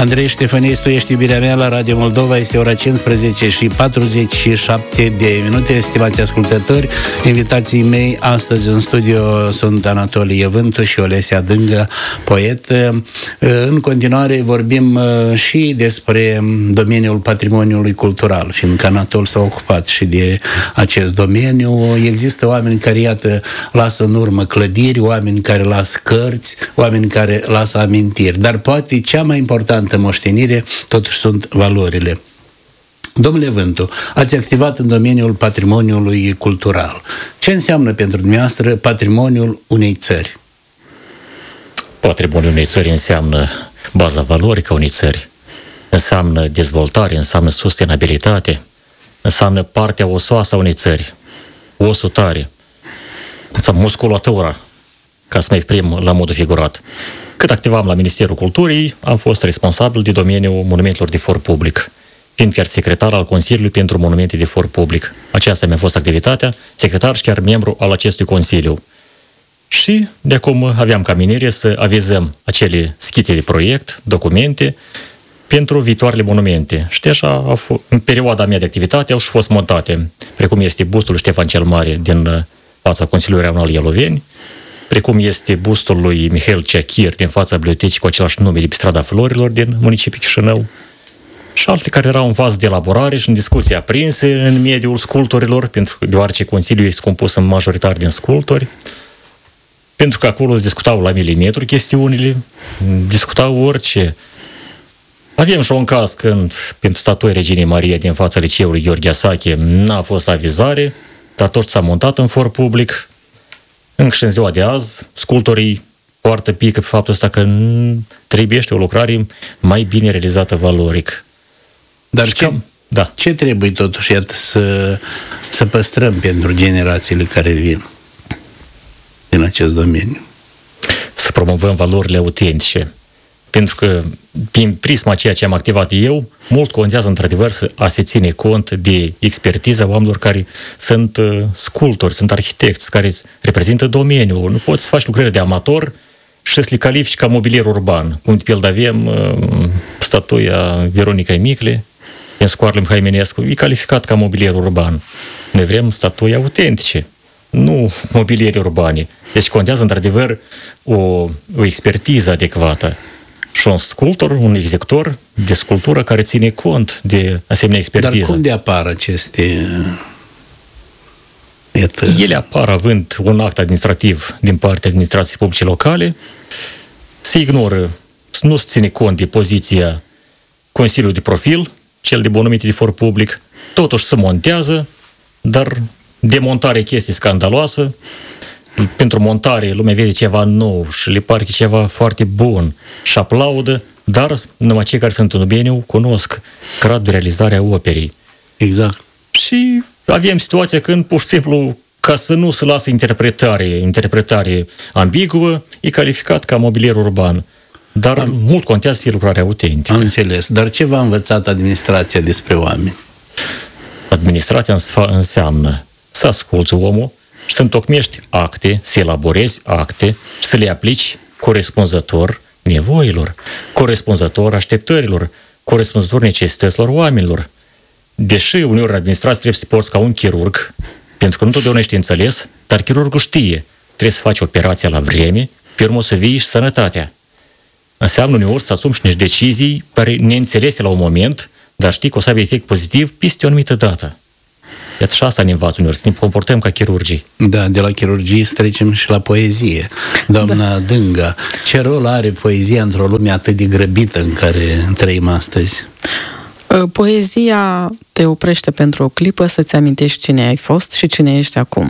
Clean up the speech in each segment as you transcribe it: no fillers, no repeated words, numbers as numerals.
Andrei Ștefănescu, ești iubirea mea la Radio Moldova. Este ora 15 și 47 de minute. Stimați ascultători, invitații mei astăzi în studio sunt Anatolie Vântu și Olesia Dângă, poet. În continuare vorbim și despre domeniul patrimoniului cultural, fiindcă Anatol s-a ocupat și de acest domeniu. Există oameni care, iată, lasă în urmă clădiri, oameni care lasă cărți, oameni care lasă amintiri, dar poate cea mai importantă moștenire totuși sunt valorile. Domnule Vântu, ați activat în domeniul patrimoniului cultural. Ce înseamnă pentru dumneavoastră patrimoniul unei țări? Patrimoniul unei țări înseamnă baza valorică a unei țări, înseamnă dezvoltare, înseamnă sustenabilitate, înseamnă partea osoasă a unei țări, osul tare, înseamnă musculatura, ca să mă exprim la modul figurat. Cât activam la Ministerul Culturii, am fost responsabil de domeniul monumentelor de for public, fiind chiar secretar al Consiliului pentru Monumente de For Public. Aceasta mi-a fost activitatea, secretar și chiar membru al acestui Consiliu. Și de acum aveam ca menire să avizăm acele schițe de proiect, documente, pentru viitoarele monumente. Și deja, în perioada mea de activitate, au și fost montate, precum este bustul Ștefan cel Mare din fața Consiliului Regional Ialoveni, precum este bustul lui Mihail Ceachir din fața bibliotecii cu același nume de pe strada Florilor din municipiul Chișinău, și alte care erau în fază de elaborare și în discuții aprinse în mediul sculptorilor, pentru că deoarece Consiliul este compus în majoritar din sculptori, pentru că acolo se discutau la milimetru chestiunile, discutau orice. Avem și un caz când, pentru statuia Reginei Maria din fața liceului Gheorghe Asache, n-a fost avizare, dar tot s-a montat în for public. Încă și în ziua de azi, sculptorii poartă pică pe faptul ăsta că trebuiește o lucrare mai bine realizată valoric. Dar ce trebuie totuși să păstrăm pentru generațiile care vin din acest domeniu? Să promovăm valorile autentice. Pentru că, prin prisma ceea ce am activat eu, mult contează, într-adevăr, a se ține cont de expertiza oamenilor care sunt sculptori, sunt arhitecți, care reprezintă domeniul. Nu poți să faci lucrări de amator și să le califici ca mobilier urban. Cum de pildă avem statuia Veronicăi Micle din Scoarele Mihai Eminescu, e calificat ca mobilier urban. Noi vrem statui autentice, nu mobiliere urbane. Deci contează, într-adevăr, o expertiză adecvată. Și un sculptor, un executor de sculptură care ține cont de asemenea expertiză. Dar cum de apar aceste... Ele apar având un act administrativ din partea administrației publice locale, se ignoră, nu se ține cont de poziția Consiliului de Profil, cel de monumente de for public, totuși se montează, dar demontarea chestie scandaloasă. Pentru montare lumea vede ceva nou și le pare că ceva foarte bun și aplaudă, dar numai cei care sunt în domeniu cunosc gradul de realizare a operei. Exact. Și avem situația când, pur și simplu, ca să nu se lasă interpretare ambiguă, e calificat ca mobilier urban. Dar mult contează și lucrarea autentică. Am înțeles. Dar ce v-a învățat administrația despre oameni? Administrația înseamnă să asculți omul, să întocmești acte, să elaborezi acte, să le aplici corespunzător nevoilor, corespunzător așteptărilor, corespunzător necesităților oamenilor. Deși uneori în administrație trebuie să te porți ca un chirurg, pentru că nu totdeauna ești înțeles, dar chirurgul știe, trebuie să faci operația la vreme, pe urmă să vii și sănătatea. Înseamnă uneori să asumi și niște decizii care neînțelese la un moment, dar știi că o să aibă efect pozitiv peste o anumită dată. Iată și asta ne învață uneori, să ne comportăm ca chirurgii. Da, de la chirurgie să trecem și la poezie. Doamna Dângă, ce rol are poezia într-o lume atât de grăbită în care trăim astăzi? Poezia te oprește pentru o clipă să-ți amintești cine ai fost și cine ești acum.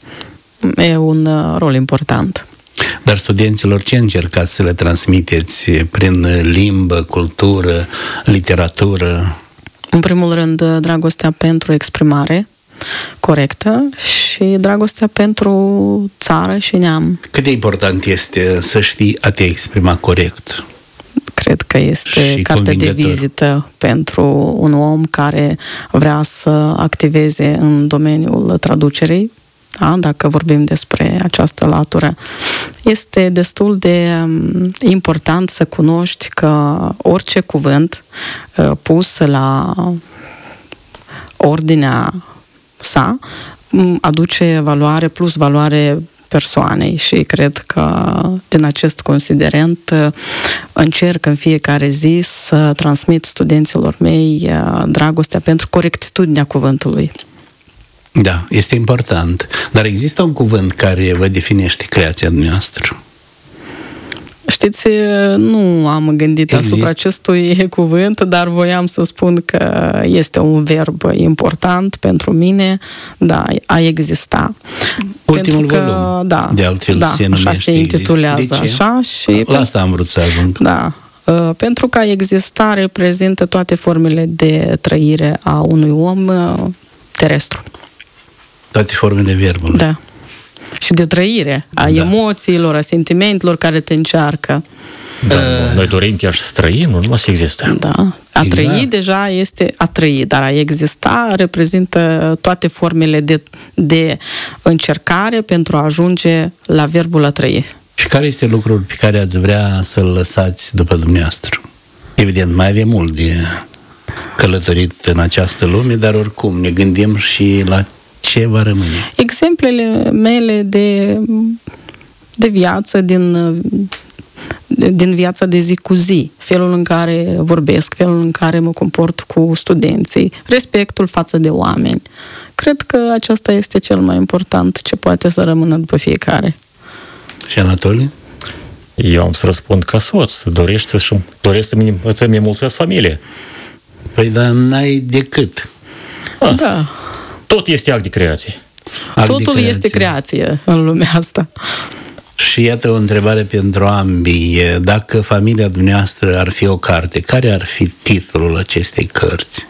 E un rol important. Dar studenților ce încercați să le transmiteți prin limbă, cultură, literatură? În primul rând, dragostea pentru exprimare corectă și dragostea pentru țară și neam. Cât de important este să știi a te exprima corect? Cred că este carte de vizită pentru un om care vrea să activeze în domeniul traducerii da? Dacă vorbim despre această latură, este destul de important să cunoști că orice cuvânt pus la ordinea sa aduce valoare plus valoare persoanei și cred că din acest considerent încerc în fiecare zi să transmit studenților mei dragostea pentru corectitudinea cuvântului. Da, este important. Dar există un cuvânt care vă definește creația dumneavoastră? Știți, nu am gândit asupra acestui cuvânt, dar voiam să spun că este un verb important pentru mine, da, a exista. Ultimul pentru că, volum, da, de altfel, da, se numește așa se intitulează, așa. Și la asta am vrut să ajung. Da, pentru că a exista reprezintă toate formele de trăire a unui om terestru. Toate formele verbului. Da. Și de trăire a emoțiilor, a sentimentelor care te încearcă. Da, noi dorim chiar să trăim, nu numai să existăm. Da. A trăi deja este a trăi, dar a exista reprezintă toate formele de încercare pentru a ajunge la verbul a trăi. Și care este lucrul pe care ați vrea să-l lăsați după dumneavoastră? Evident, mai avem mult de călătorit în această lume, dar oricum ne gândim și la ce va rămâne. Exemplele mele de viață din viața de zi cu zi, felul în care vorbesc, felul în care mă comport cu studenții, respectul față de oameni. Cred că aceasta este cel mai important ce poate să rămână după fiecare. Și Anatole? Eu am să răspund ca soț. Doresc să-mi mulțumesc familie. Păi, dar n-ai decât. Asta. Da. Tot este act de creație. Totul este creație în lumea asta. Și iată o întrebare pentru ambii. Dacă familia dumneavoastră ar fi o carte, care ar fi titlul acestei cărți?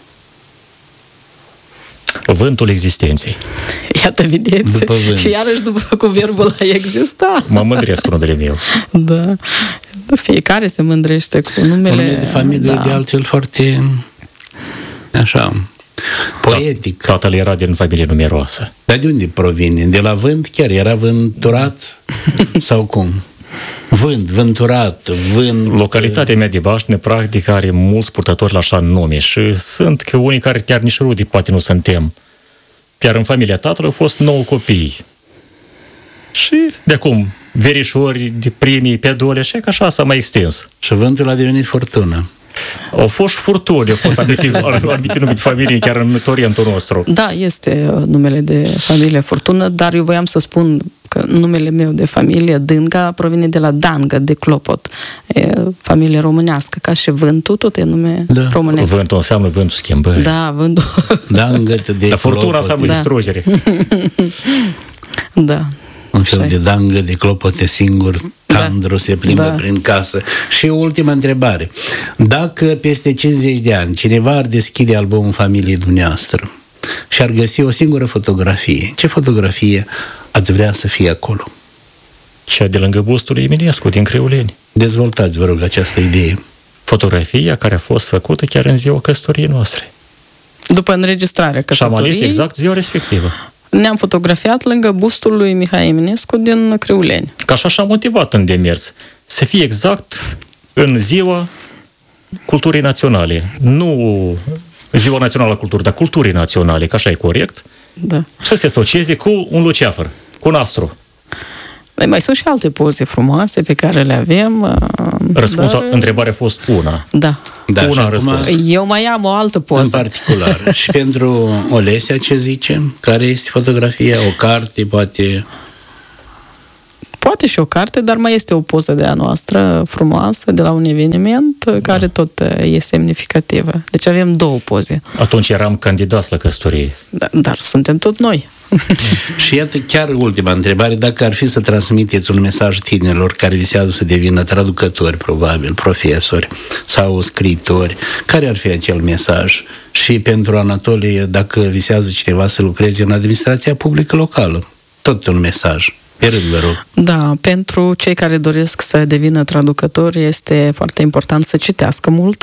Vântul existenței. Iată, vedeți? Și iarăși după cu verbul a exista. Mă mândresc cu numele meu. Da. Fiecare se mândrește cu numele. Nume de familie, de altfel foarte așa, poetic. Tatăl era din familie numeroasă. Dar de unde provine? De la vânt chiar? Era vânturat? Sau cum? Vânturat, vânt... Localitatea mea de Bașne, practic, are mulți purtători la așa nume și sunt că unii care chiar nici rudi poate nu suntem. Chiar în familia tatălui au fost 9 copii. Și de acum, verișori, de primii, pedole, și că așa s-a mai extins. Și vântul a devenit furtună. Au fost furtuni, au fost anumite nume de familie chiar în Orientul nostru. Da, este numele de familie Furtună, dar eu voiam să spun că numele meu de familie, Dânga, provine de la Dangă, de clopot. E familie românească, ca și vântul, tot e nume românesc. Vântul înseamnă vântul schimbării. Da, vântul. Dangă de Dar furtuna înseamnă distrugere. Da. Un fel de dangă, de clopote singur, tandru, se plimbă prin casă. Și o ultimă întrebare. Dacă peste 50 de ani cineva ar deschide albumul familiei dumneavoastră și ar găsi o singură fotografie, ce fotografie ați vrea să fie acolo? Cea de lângă bustul Eminescu, din Crăiuleni. Dezvoltați, vă rog, această idee. Fotografia care a fost făcută chiar în ziua căsătoriei noastre. După înregistrarea căsătoriei. Și am ales exact ziua respectivă. Ne-am fotografiat lângă bustul lui Mihai Eminescu din Crăiuleni. Ca așa și-a motivat în demers. Să fie exact în ziua culturii naționale. Nu ziua națională a culturii, dar culturii naționale, că așa e corect. Da. Să se asocieze cu un luceafăr, cu un astru. Mai sunt și alte poze frumoase pe care le avem. Răspunsul, întrebarea a fost una. Da. Una răspuns. Eu mai am o altă poză. În particular. Și pentru Olesia, ce zice? Care este fotografia? O carte, poate... Poate și o carte, dar mai este o poză de a noastră frumoasă de la un eveniment care tot e semnificativă. Deci avem 2 poze. Atunci eram candidați la căsătorie. Dar suntem tot noi. Și iată chiar ultima întrebare, dacă ar fi să transmiteți un mesaj tinerilor care visează să devină traducători, probabil, profesori sau scriitori, care ar fi acel mesaj? Și pentru Anatolie, dacă visează cineva să lucreze în administrația publică locală, tot un mesaj. Pe rând, vă rog. Da, pentru cei care doresc să devină traducători este foarte important să citească mult,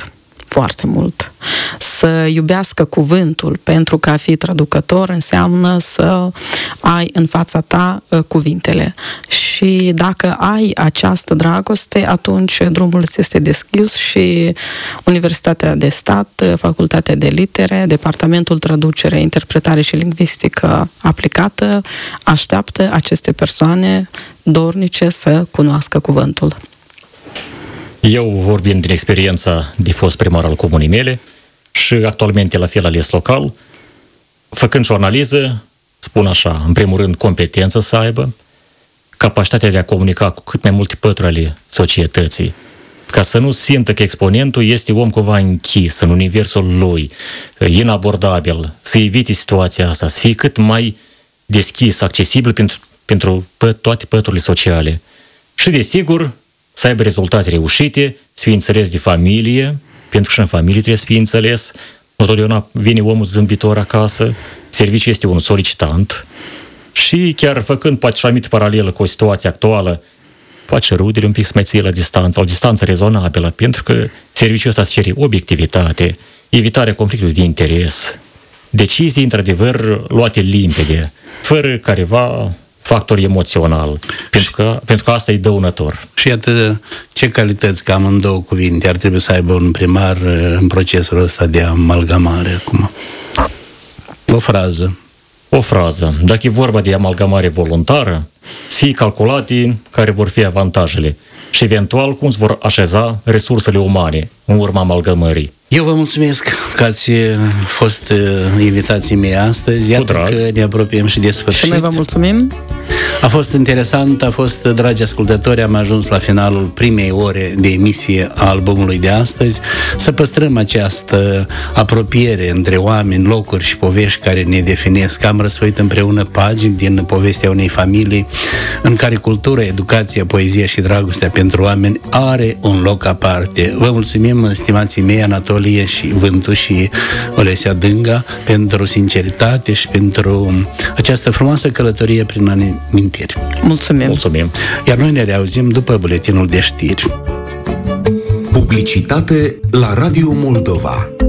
foarte mult. Să iubească cuvântul, pentru că a fi traducător înseamnă să ai în fața ta cuvintele. Și dacă ai această dragoste, atunci drumul ți este deschis și Universitatea de Stat, Facultatea de Litere, Departamentul Traducere, Interpretare și Lingvistică Aplicată așteaptă aceste persoane dornice să cunoască cuvântul. Eu, vorbind din experiența de fost primar al comunii mele și actualmente la fel ales local, făcând și o analiză, spun așa, în primul rând competență să aibă, capacitatea de a comunica cu cât mai multe pături ale societății, ca să nu simtă că exponentul este om cumva închis în universul lui, inabordabil, să evite situația asta, să fie cât mai deschis, accesibil pentru toate păturile sociale. Și, desigur, să aibă rezultate reușite, să fie înțeles de familie, pentru că și în familie trebuie să fie înțeles. Întotdeauna vine omul zâmbitor acasă, serviciul este unul solicitant și chiar făcând poate și anumite paralelă cu o situație actuală, poate și rudele un pic să mai ție la distanță, o distanță rezonabilă, pentru că serviciul ăsta cere obiectivitate, evitarea conflictului de interes, decizii, într-adevăr, luate limpede, fără careva factor emoțional, pentru că asta e dăunător. Și iată ce calități, că am în două cuvinte, ar trebui să aibă un primar în procesul ăsta de amalgamare acum. O frază. O frază. Dacă e vorba de amalgamare voluntară, să fie calculate care vor fi avantajele și eventual cum se vor așeza resursele umane în urma amalgamării. Eu vă mulțumesc că ați fost invitații mei astăzi. Iată că ne apropiem și de sfârșit. Și noi vă mulțumim. A fost interesant, a fost, dragi ascultători, am ajuns la finalul primei ore de emisie a albumului de astăzi. Să păstrăm această apropiere între oameni, locuri și povești care ne definesc. Am răsfoit împreună pagini din povestea unei familii în care cultura, educația, poezia și dragostea pentru oameni are un loc aparte. Vă mulțumim, stimații mei, Anatolie și Vântu și Olesia Dânga, pentru sinceritate și pentru această frumoasă călătorie prin amintiri. Mulțumim! Mulțumim! Iar noi ne reauzim după buletinul de știri. Publicitate la Radio Moldova.